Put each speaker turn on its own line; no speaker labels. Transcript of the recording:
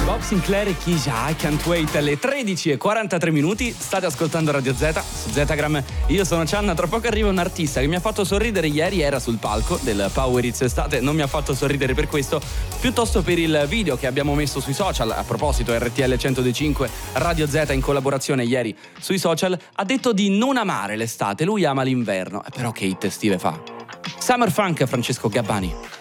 Bob Sinclair e Kisha, I Can't Wait, alle 13:43. State ascoltando Radio Z su Zetagram. Io sono Cianna. Tra poco arriva un artista che mi ha fatto sorridere ieri, era sul palco del Power Hits Estate. Non mi ha fatto sorridere per questo, piuttosto per il video che abbiamo messo sui social. A proposito, RTL 105 Radio Z in collaborazione ieri sui social ha detto di non amare l'estate, lui ama l'inverno. Però che hit estive fa. Summer Funk, Francesco Gabbani.